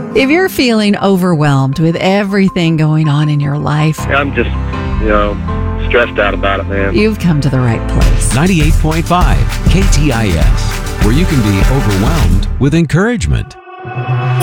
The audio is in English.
If you're feeling overwhelmed with everything going on in your life, I'm just, stressed out about it, man. you've come to the right place. 98.5 KTIS, where you can be overwhelmed with encouragement.